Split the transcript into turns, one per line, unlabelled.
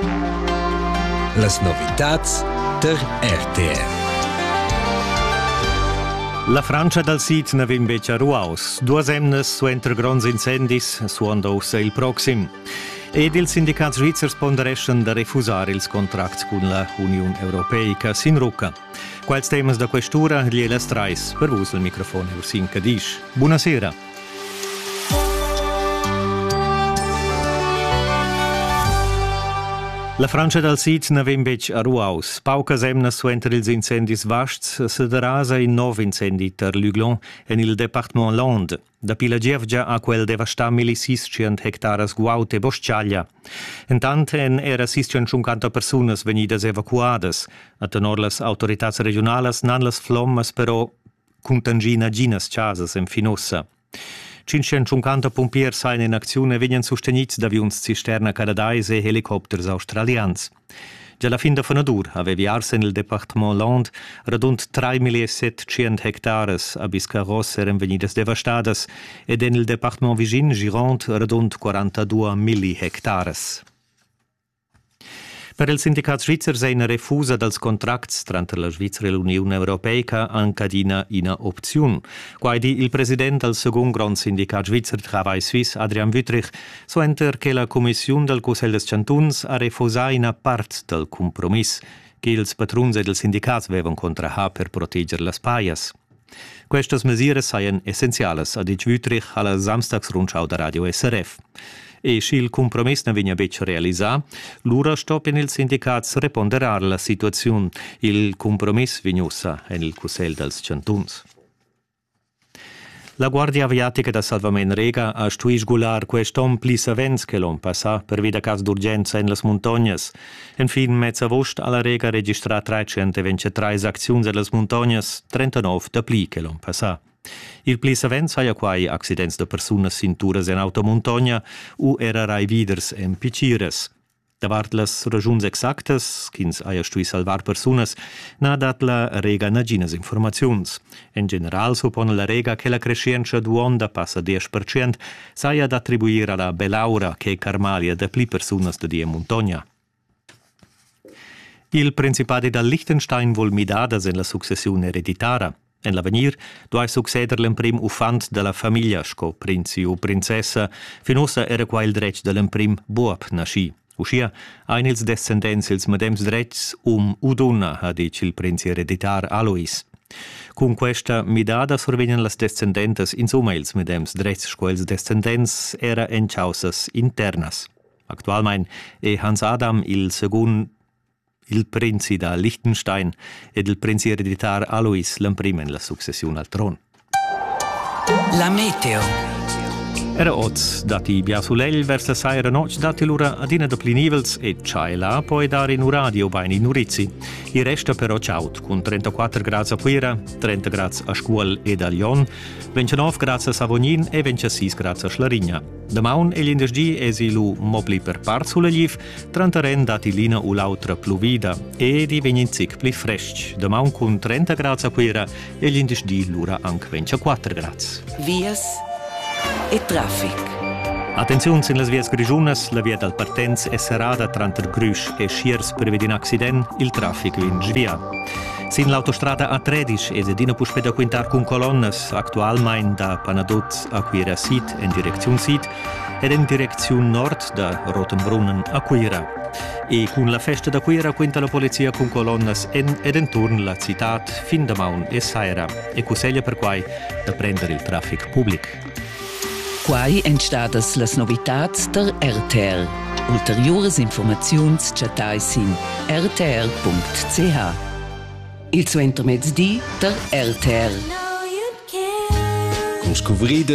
Las novitats der RTR.
La Francia dal sit ne vin becia ruaus. Duas emnes suenter grons incendis suondaus il proxim. Ed il sindicat svizzers pondereschen da refusar ils contracts con la Union Europeica sin rucca. Quals temas da questura glielas trais. Per vos il microfono Ursin Cadisch. Buonasera. La Francia dal sit ne vin bec a ruaus. Paucas emnas suenter ils incendis vasts se derasa in nov incendi ter Luglon en il departement Land. Da pila gievgia a quel devasta 1600 hectares guaute bosciaglia. Intant era 650 personas venidas evacuadas. A tenor las autoritats regionalas nan las flommas però contangina ginas casas en Finossa. 550 pompiers sain in aczione vegnan sostenits da avions cisterna canadais e helicopters australians. Già la fin da Fanadur avevi ars in il departement Land radund 3.700 hectares abis carros eren venidas devastadas ed en il departement Vigin Gironde radund 42.000 hectares. Per il sindicat svizzer seina refusa dels contracts tra la Svizzera e l'Unione Europeica encadina ina opziun. Quaidi il president del second grand sindicat svizzer Travail Suisse, Adrian Wüttrich, suenter che la Commission del Consell des Cantons ha refusat ina part del compromiss che ils patruns e del sindicat vevan contraha per proteger las paias. Questas mesures seien essenziales, ha dit Wüttrich alla Samstagsrundschau da Radio SRF. E si il compromiss ne vigna bec realisà, l'ura stop in il sindicat reponderar la situazione. Il compromiss vignussa en il Consell dels Cantons. La Guardia Aviatica da Salvament Rega ha stuis gular questom plis avents che l'on passa per vida cas d'urgenza in las montagnas. En fin mezza vost alla Rega registra 323 acziuns e las montagnas, 39 da pli che l'on passa. Il plis avents haia quai accidents de personas cinturas en automontagna u erarai viders en picires. Davart las ragiuns exactas, quins haia stui salvar personas, n'ha dat la Rega naginas informaziuns. En general supone la Rega che la crescenza d'uonda passa 10%, s'haia d'attribuir alla belaura che carmalia de pli personas de die montagna. Il Principadi dal Liechtenstein vol midadas en la successione ereditara. En l'avenir doi succeder l'emprim ufant de la famiglia sco princi o princessa, finossa era qua il dretg de l'emprim buop nasci. Uscia, ein ils descendents ils medems dretgs udunna, ha dic il princi ereditar Alois. Con questa midada sorvegnan las descendentes insomma ils medems dretgs sco ils descendents era enchausas internas. Actualmein e Hans Adam il segun il princi da Liechtenstein ed il princi ereditar Alois l'emprimen la successione al tron.
La meteo.
Era oz dati biasulell vers la saira noc dati l'ura adina da plinivels e ciaila poi dare in radio bain in Urizzi. I resta però ciaut con 34 gradi a Puera, 30 gradi a Scuol ed a Lyon, 29 gradi a Savognin e 26 gradi a Schlarigna. Damaun e l'indesdi esi lu mobli per part sulla liv, 30 ren dati lina u l'autra pluvida e di veninzic pli fresc. Damaun con 30 gradi a Puera e l'indesdi l'ura anche 24 gradi.
Vias e traffic.
Attenzione in las vias grigiunas, la via dal partenz è serrata tra il Grüsch e Schiers per vedere un accident, il traffico in svia. Sin l'autostrada A13 e sedina puspeda quintar con colonnas, actualmein da Panadot a Quira Sid in direzione Sid ed in direzione nord da Rotenbrunnen a Quira. E con la festa da Quira quinta la polizia con colonnas ed intorno la città fin da Maun e Saira e coseglia per quai da prendere il traffico pubblico.
Quai entstadas las novitats der RTR. Ulteriores informaziuns chatais in rtr.ch. Il suo intermezzi der RTR.
Con scovrida